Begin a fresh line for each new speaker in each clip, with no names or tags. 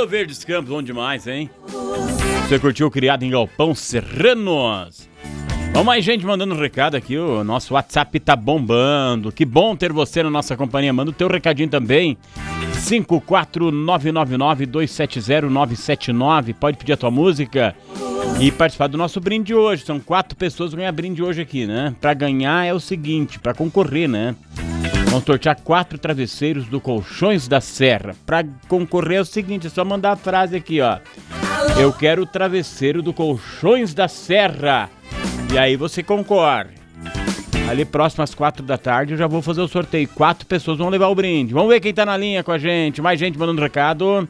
Ô, Verdes Campos, bom demais, hein? Você curtiu o Criado em Galpão Serranos? Vamos mais gente mandando um recado aqui, o nosso WhatsApp tá bombando. Que bom ter você na nossa companhia. Manda o teu recadinho também. 54999-270-979. Pode pedir a tua música e participar do nosso brinde hoje. São 4 pessoas que ganham brinde hoje aqui, né? Pra ganhar é o seguinte, pra concorrer, né? Vamos sortear 4 travesseiros do Colchões da Serra. Pra concorrer é o seguinte, é só mandar a frase aqui, ó. Eu quero o travesseiro do Colchões da Serra. E aí você concorre. Ali próximo às 4 da tarde eu já vou fazer o sorteio. 4 pessoas vão levar o brinde. Vamos ver quem tá na linha com a gente. Mais gente mandando recado.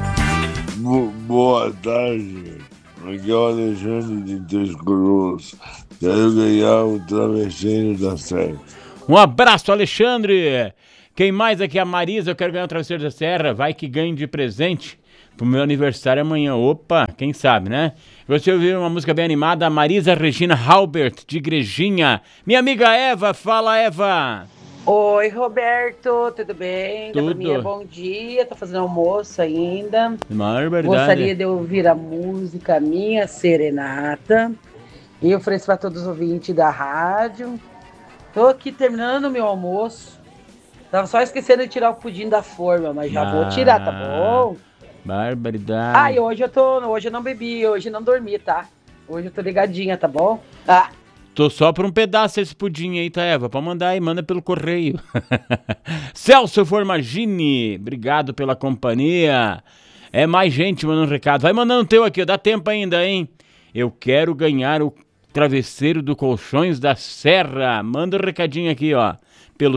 Boa tarde. Aqui é o Alexandre de Três Coroas. Quero ganhar o travesseiro da Serra.
Um abraço, Alexandre. Quem mais aqui? A Marisa. Eu quero ganhar o travesseiro da Serra. Vai que ganhe de presente pro meu aniversário amanhã. Opa, quem sabe, né? Você ouviu uma música bem animada, a Marisa Regina Halbert, de Igrejinha. Minha amiga Eva, fala, Eva.
Oi, Roberto, tudo bem?
Tudo.
Pra mim é bom dia, tô fazendo almoço ainda.
Barbaridade.
Gostaria de ouvir a música Minha Serenata. E ofereço para todos os ouvintes da rádio. Tô aqui terminando o meu almoço. Tava só esquecendo de tirar o pudim da forma, mas já vou tirar, tá bom?
Barbaridade.
Ah, e hoje eu não bebi, hoje eu não dormi, tá? Hoje eu tô ligadinha, tá bom?
Tô só por um pedaço esse pudim aí, tá, Eva? Pode mandar aí, manda pelo correio. Celso Formagini, obrigado pela companhia. É mais gente mandando recado. Vai mandando o teu aqui, dá tempo ainda, hein? Eu quero ganhar o travesseiro do Colchões da Serra. Manda um recadinho aqui, ó. Pelo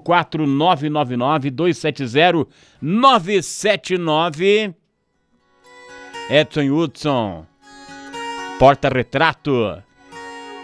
54999-270-979. Edson Hudson, porta-retrato.